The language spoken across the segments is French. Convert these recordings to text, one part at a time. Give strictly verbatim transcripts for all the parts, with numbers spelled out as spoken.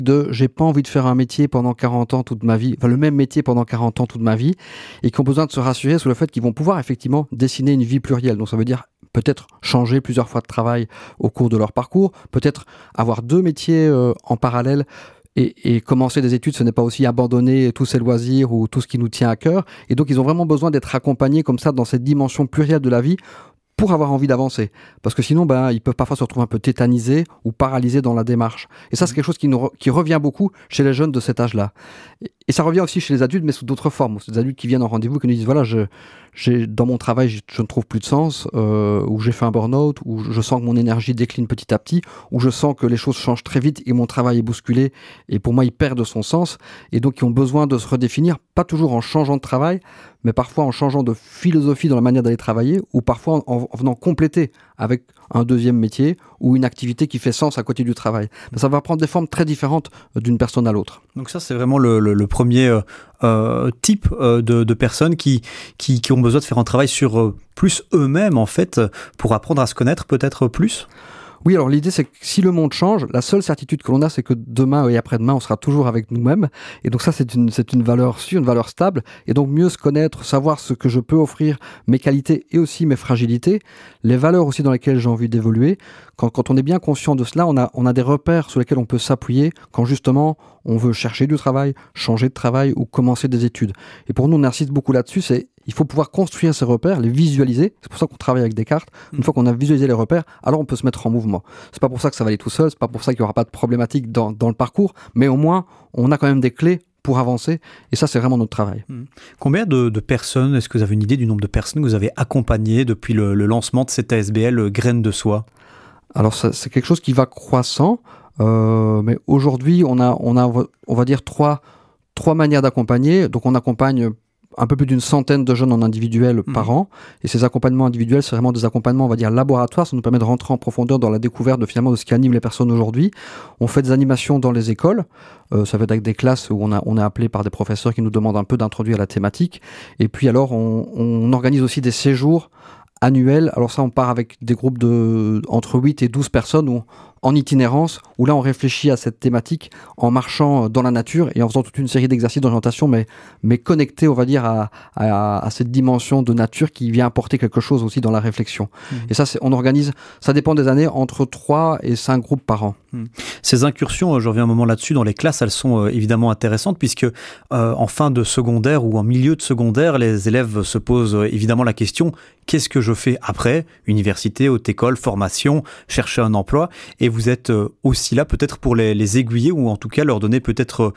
de j'ai pas envie de faire un métier pendant quarante ans toute ma vie, enfin le même métier pendant quarante ans toute ma vie, et qui ont besoin de se rassurer sur le fait qu'ils vont pouvoir effectivement dessiner une vie plurielle. Donc ça veut dire peut-être changer plusieurs fois de travail au cours de leur parcours, peut-être avoir deux métiers euh, en parallèle. Et, et commencer des études, ce n'est pas aussi abandonner tous ses loisirs ou tout ce qui nous tient à cœur. Et donc, ils ont vraiment besoin d'être accompagnés comme ça dans cette dimension plurielle de la vie pour avoir envie d'avancer. Parce que sinon, ben, ils peuvent parfois se retrouver un peu tétanisés ou paralysés dans la démarche. Et ça, c'est quelque chose qui, nous, qui revient beaucoup chez les jeunes de cet âge-là. Et, et ça revient aussi chez les adultes, mais sous d'autres formes. C'est des adultes qui viennent en rendez-vous, qui nous disent, voilà, je, j'ai, dans mon travail, je, je ne trouve plus de sens, euh, ou j'ai fait un burn-out, ou je sens que mon énergie décline petit à petit, ou je sens que les choses changent très vite et mon travail est bousculé, et pour moi, il perd de son sens. Et donc, ils ont besoin de se redéfinir, pas toujours en changeant de travail, mais parfois en changeant de philosophie dans la manière d'aller travailler, ou parfois en, en venant compléter avec un deuxième métier ou une activité qui fait sens à côté du travail. Mais ça va prendre des formes très différentes d'une personne à l'autre. Donc ça, c'est vraiment le, le, le premier euh, euh, type euh, de, de personnes qui, qui, qui ont besoin de faire un travail sur euh, plus eux-mêmes, en fait, pour apprendre à se connaître peut-être plus. Oui, alors l'idée, c'est que si le monde change, la seule certitude que l'on a, c'est que demain et après-demain, on sera toujours avec nous-mêmes. Et donc ça, c'est une, c'est une valeur sûre, une valeur stable. Et donc mieux se connaître, savoir ce que je peux offrir, mes qualités et aussi mes fragilités, les valeurs aussi dans lesquelles j'ai envie d'évoluer. Quand, quand on est bien conscient de cela, on a, on a des repères sur lesquels on peut s'appuyer quand justement on veut chercher du travail, changer de travail ou commencer des études. Et pour nous, on insiste beaucoup là-dessus, c'est il faut pouvoir construire ces repères, les visualiser. C'est pour ça qu'on travaille avec des cartes. Une fois qu'on a visualisé les repères, alors on peut se mettre en mouvement. C'est pas pour ça que ça va aller tout seul, c'est pas pour ça qu'il n'y aura pas de problématique dans, dans le parcours, mais au moins, on a quand même des clés pour avancer, et ça, c'est vraiment notre travail. Mmh. Combien de, de personnes, est-ce que vous avez une idée du nombre de personnes que vous avez accompagnées depuis le, le lancement de cette A S B L Graines de Soi ? Alors, ça, c'est quelque chose qui va croissant, euh, mais aujourd'hui, on a, on a, on va dire, trois, trois manières d'accompagner. Donc, on accompagne un peu plus d'une centaine de jeunes en individuel mmh. par an. Et ces accompagnements individuels, c'est vraiment des accompagnements, on va dire, laboratoires. Ça nous permet de rentrer en profondeur dans la découverte de, finalement, de ce qui anime les personnes aujourd'hui. On fait des animations dans les écoles. Euh, ça va être avec des classes où on, a, on est appelé par des professeurs qui nous demandent un peu d'introduire la thématique. Et puis alors, on, on organise aussi des séjours annuels. Alors ça, on part avec des groupes de entre huit et douze personnes où, en itinérance, où là, on réfléchit à cette thématique en marchant dans la nature et en faisant toute une série d'exercices d'orientation, mais, mais connectés, on va dire, à, à, à cette dimension de nature qui vient apporter quelque chose aussi dans la réflexion. Mmh. Et ça, c'est, on organise, ça dépend des années, entre trois et cinq groupes par an. Mmh. Ces incursions, je reviens un moment là-dessus, dans les classes, elles sont euh, évidemment intéressantes puisque euh, en fin de secondaire ou en milieu de secondaire, les élèves se posent euh, évidemment la question « Qu'est-ce que je fais après ? Université, haute école, formation, chercher un emploi ?» Et vous êtes aussi là peut-être pour les, les aiguiller ou en tout cas leur donner peut-être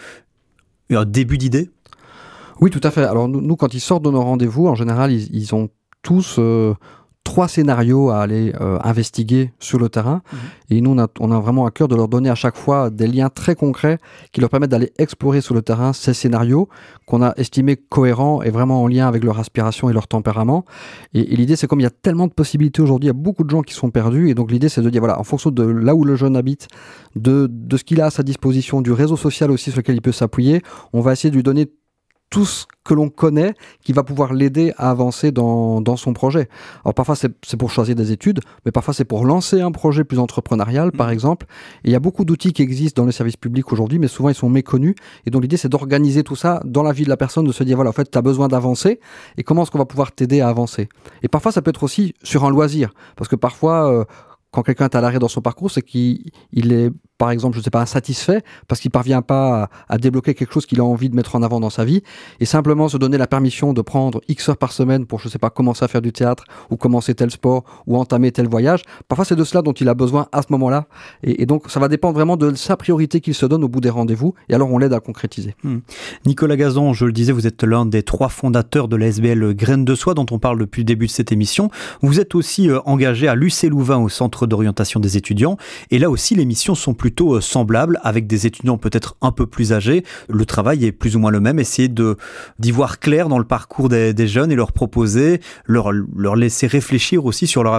un début d'idée ? Oui, tout à fait. Alors nous, nous quand ils sortent de nos rendez-vous, en général, ils, ils ont tous euh, trois scénarios à aller euh, investiguer sur le terrain. Mmh. Et nous, on a, on a vraiment à cœur de leur donner à chaque fois des liens très concrets qui leur permettent d'aller explorer sur le terrain ces scénarios qu'on a estimés cohérents et vraiment en lien avec leur aspiration et leur tempérament. Et, et l'idée, c'est comme il y a tellement de possibilités aujourd'hui, il y a beaucoup de gens qui sont perdus. Et donc l'idée, c'est de dire, voilà, en fonction de là où le jeune habite, de, de ce qu'il a à sa disposition, du réseau social aussi sur lequel il peut s'appuyer, on va essayer de lui donner tout ce que l'on connaît qui va pouvoir l'aider à avancer dans, dans son projet. Alors parfois c'est, c'est pour choisir des études, mais parfois c'est pour lancer un projet plus entrepreneurial, par mmh. exemple. Et il y a beaucoup d'outils qui existent dans le service public aujourd'hui, mais souvent ils sont méconnus. Et donc l'idée c'est d'organiser tout ça dans la vie de la personne, de se dire voilà, en fait tu as besoin d'avancer, et comment est-ce qu'on va pouvoir t'aider à avancer. Et parfois ça peut être aussi sur un loisir, parce que parfois... Euh, quand quelqu'un est à l'arrêt dans son parcours, c'est qu'il il est, par exemple, je ne sais pas, insatisfait parce qu'il ne parvient pas à, à débloquer quelque chose qu'il a envie de mettre en avant dans sa vie, et simplement se donner la permission de prendre X heures par semaine pour, je ne sais pas, commencer à faire du théâtre ou commencer tel sport ou entamer tel voyage. Parfois, c'est de cela dont il a besoin à ce moment-là. Et, et donc, ça va dépendre vraiment de sa priorité qu'il se donne au bout des rendez-vous, et alors on l'aide à le concrétiser. Mmh. Nicolas Gazan, je le disais, vous êtes l'un des trois fondateurs de l'A S B L Graines de Soi dont on parle depuis le début de cette émission. Vous êtes aussi euh, engagé à l'U C Louvain au centre d'orientation des étudiants. Et là aussi, les missions sont plutôt semblables, avec des étudiants peut-être un peu plus âgés. Le travail est plus ou moins le même. Essayer de, d'y voir clair dans le parcours des, des jeunes et leur proposer, leur, leur laisser réfléchir aussi sur leur avenir.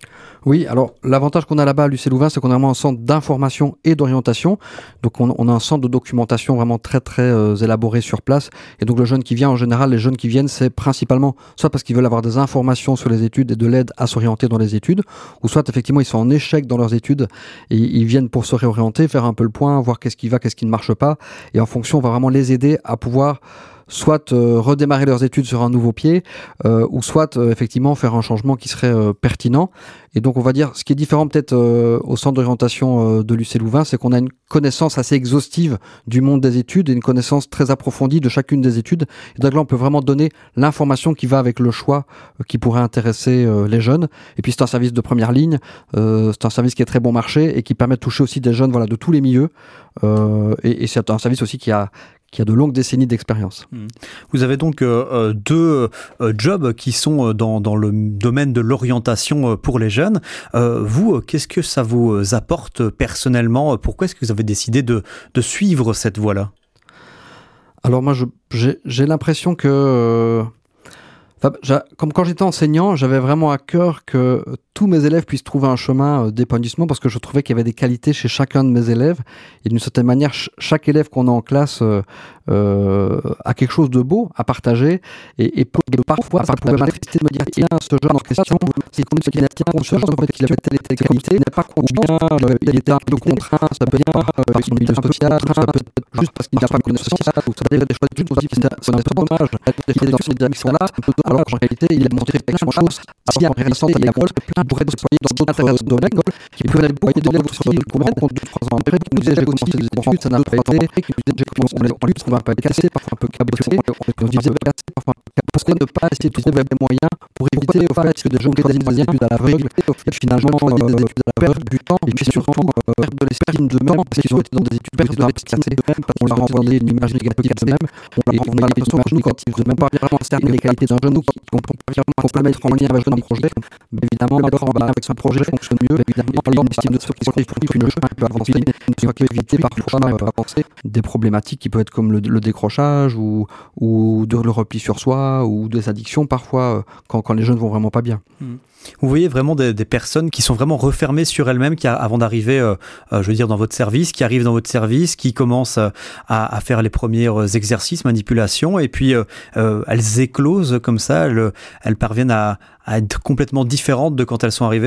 Oui, alors l'avantage qu'on a là-bas à l'U C Louvain, c'est qu'on a vraiment un centre d'information et d'orientation. Donc on, on a un centre de documentation vraiment très très euh, élaboré sur place. Et donc le jeune qui vient, en général, les jeunes qui viennent, c'est principalement soit parce qu'ils veulent avoir des informations sur les études et de l'aide à s'orienter dans les études, ou soit effectivement ils sont en échec dans leurs études et ils viennent pour se réorienter, faire un peu le point, voir qu'est-ce qui va, qu'est-ce qui ne marche pas. Et en fonction, on va vraiment les aider à pouvoir soit euh, redémarrer leurs études sur un nouveau pied, euh, ou soit euh, effectivement faire un changement qui serait euh, pertinent. Et donc on va dire, ce qui est différent peut-être euh, au centre d'orientation euh, de l'U C Louvain, c'est qu'on a une connaissance assez exhaustive du monde des études et une connaissance très approfondie de chacune des études. Et donc là, on peut vraiment donner l'information qui va avec le choix euh, qui pourrait intéresser euh, les jeunes. Et puis c'est un service de première ligne, euh, c'est un service qui est très bon marché et qui permet de toucher aussi des jeunes, voilà, de tous les milieux. Euh, et, et c'est un service aussi qui a qui a de longues décennies d'expérience. Vous avez donc euh, deux euh, jobs qui sont dans, dans le domaine de l'orientation pour les jeunes. Euh, vous, qu'est-ce que ça vous apporte personnellement ? Pourquoi est-ce que vous avez décidé de, de suivre cette voie-là ? Alors moi, je, j'ai, j'ai l'impression que... Euh, enfin, comme quand j'étais enseignant, j'avais vraiment à cœur que tous mes élèves puissent trouver un chemin d'épanouissement parce que je trouvais qu'il y avait des qualités chez chacun de mes élèves. Et d'une certaine manière, ch- chaque élève qu'on a en classe euh, euh, a quelque chose de beau à partager. Et, et, pour, et parfois, ça pouvait m'intéresser de me dire, tiens, ce jeune en question, c'est comme ce qu'il a conscience en fait, qu'il avait telle et telle qualité, n'est pas conscient, euh, il était un peu contraint, ça peut être euh, par son milieu social, ça peut être juste parce qu'il n'a pas de connaissance sociale, ou ça peut être des choses d'études, on se dit que c'est un peu dommage qu'il est dans cette direction-là, alors qu'en réalité, il a montré plein de choses, si en réalisant à l'école, il pourrait déployer dans d'autres domaines, qui pourrait déployer des élèves aussi qu'on me rencontre deux, trois ans après, qui nous disait j'ai commencé des études, ça n'a pas été, qui nous disait j'ai commencé, on lui trouvait un peu cassé, parfois un peu cabossé, on disait cassé, parfois un peu pourquoi ne pas essayer d'utiliser des moyens pour éviter au fait que des gens qui réalisent des études à l'aveugle, finalement des études à l'aveugle, du temps, et puis surtout perdre de l'estime d'eux-mêmes, parce qu'ils ont été dans des études perdre de l'estime d'eux-mêmes, parce qu'on leur a envoyé une image négative d'eux-mêmes, on leur a l'impression que nous, quand ils ne pas vraiment cerner les qualités d'un jeune, nous, qu'on peut vraiment mettre en lien avec un projet, mais évidemment, alors, avec ce projet fonctionne mieux, évidemment, l'estime de ceux qui sont qu'une chemin peut avancer, ne peut éviter parfois avancer des problématiques qui peuvent être comme le, le décrochage ou, ou de, le repli sur soi ou des addictions parfois quand, quand les jeunes vont vraiment pas bien. Vous voyez vraiment des, des personnes qui sont vraiment refermées sur elles-mêmes qui, avant d'arriver, euh, je veux dire, dans votre service, qui arrivent dans votre service, qui commencent à, à faire les premiers exercices, manipulations, et puis euh, euh, elles éclosent comme ça, elles, elles parviennent à, à être complètement différentes de quand elles sont arrivées ?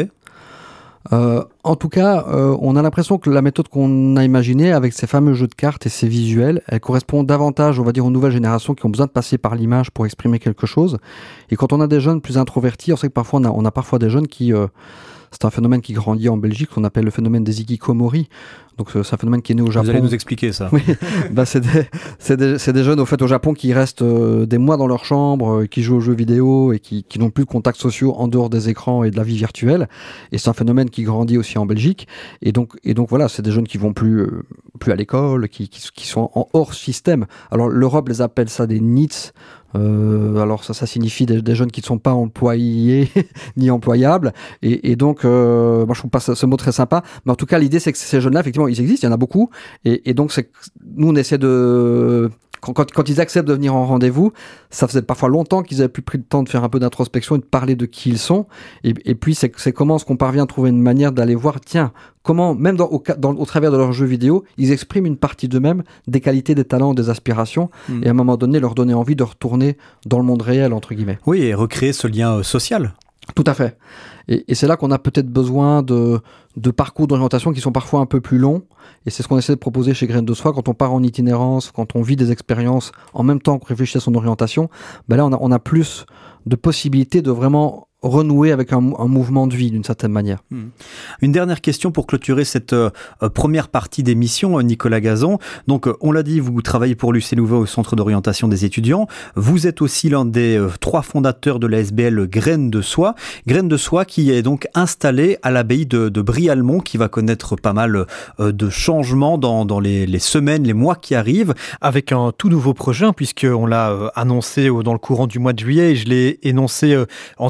Euh, en tout cas, euh, on a l'impression que la méthode qu'on a imaginée avec ces fameux jeux de cartes et ces visuels, elle correspond davantage, on va dire, aux nouvelles générations qui ont besoin de passer par l'image pour exprimer quelque chose. Et quand on a des jeunes plus introvertis, on sait que parfois on a, on a parfois des jeunes qui... Euh, c'est un phénomène qui grandit en Belgique, qu'on appelle le phénomène des hikikomori. Donc c'est un phénomène qui est né au Japon. Vous allez nous expliquer ça. Oui, bah, c'est, des, c'est, des, c'est des jeunes au fait au Japon qui restent euh, des mois dans leur chambre, euh, qui jouent aux jeux vidéo et qui, qui n'ont plus de contacts sociaux en dehors des écrans et de la vie virtuelle. Et c'est un phénomène qui grandit aussi en Belgique. Et donc, et donc voilà, c'est des jeunes qui vont plus, euh, plus à l'école, qui, qui, qui sont en hors système. Alors l'Europe les appelle ça des N I T S. Euh, alors ça, ça signifie des, des jeunes qui ne sont pas employés ni employables. Et, et donc, euh, moi je trouve pas ce, ce mot très sympa. Mais en tout cas, l'idée c'est que ces jeunes-là, effectivement, ils existent, il y en a beaucoup. Et, et donc, c'est, nous on essaie de... Quand, quand, quand ils acceptent de venir en rendez-vous, ça faisait parfois longtemps qu'ils avaient plus pris le temps de faire un peu d'introspection et de parler de qui ils sont. Et, et puis, c'est, c'est comment est-ce qu'on parvient à trouver une manière d'aller voir, tiens, comment, même dans, au, dans, au travers de leurs jeux vidéo, ils expriment une partie d'eux-mêmes, des qualités, des talents, des aspirations, mmh. et à un moment donné, leur donner envie de retourner dans le monde réel, entre guillemets. Oui, et recréer ce lien social. Tout à fait. Et, et c'est là qu'on a peut-être besoin de, de parcours d'orientation qui sont parfois un peu plus longs. Et c'est ce qu'on essaie de proposer chez Graines de Soi. Quand on part en itinérance, quand on vit des expériences en même temps qu'on réfléchit à son orientation, ben là, on a, on a plus de possibilités de vraiment renouer avec un, un mouvement de vie d'une certaine manière. Une dernière question pour clôturer cette euh, première partie d'émission, Nicolas Gazon. Donc, euh, on l'a dit, vous travaillez pour l'U C Louvain au Centre d'orientation des étudiants. Vous êtes aussi l'un des euh, trois fondateurs de la S B L Graines de Soi. Graines de Soi qui est donc installée à l'abbaye de, de Brie-Almont, qui va connaître pas mal euh, de changements dans, dans les, les semaines, les mois qui arrivent, avec un tout nouveau projet, puisqu'on l'a euh, annoncé euh, dans le courant du mois de juillet et je l'ai énoncé euh, en début d'émission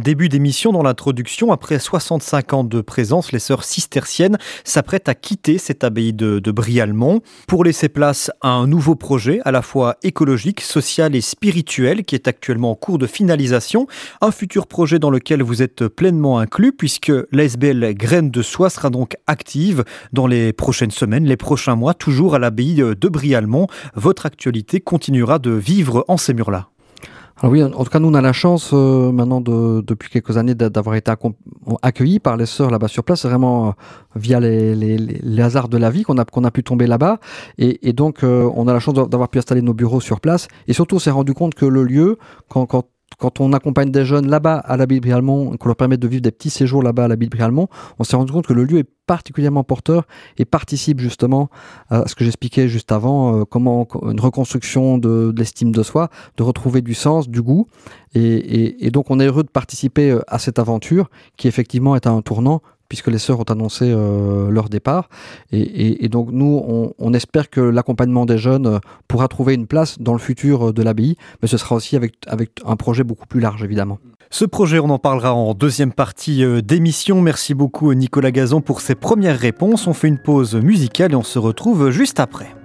l'émission, dans l'introduction, après soixante-cinq ans de présence, les sœurs cisterciennes s'apprêtent à quitter cette abbaye de, de Brie-Almont pour laisser place à un nouveau projet, à la fois écologique, social et spirituel, qui est actuellement en cours de finalisation. Un futur projet dans lequel vous êtes pleinement inclus, puisque l'A S B L Graines de Soie sera donc active dans les prochaines semaines, les prochains mois, toujours à l'abbaye de Brie-Almont. Votre actualité continuera de vivre en ces murs-là. Alors oui, en tout cas, nous, on a la chance euh, maintenant, de, depuis quelques années, d'avoir été accueillis par les sœurs là-bas sur place. C'est vraiment euh, via les, les, les hasards de la vie qu'on a, qu'on a pu tomber là-bas. Et, et donc, euh, on a la chance d'avoir pu installer nos bureaux sur place. Et surtout, on s'est rendu compte que le lieu, quand, quand Quand on accompagne des jeunes là-bas à l'abbaye de Brie-Almont, qu'on leur permet de vivre des petits séjours là-bas à l'abbaye de Brie-Almont, on s'est rendu compte que le lieu est particulièrement porteur et participe justement à ce que j'expliquais juste avant, euh, comment une reconstruction de, de l'estime de soi, de retrouver du sens, du goût. Et, et, et donc on est heureux de participer à cette aventure qui effectivement est à un tournant, puisque les sœurs ont annoncé euh, leur départ. Et, et, et donc nous, on, on espère que l'accompagnement des jeunes pourra trouver une place dans le futur de l'abbaye, mais ce sera aussi avec, avec un projet beaucoup plus large, évidemment. Ce projet, on en parlera en deuxième partie d'émission. Merci beaucoup Nicolas Gazan pour ces premières réponses. On fait une pause musicale et on se retrouve juste après.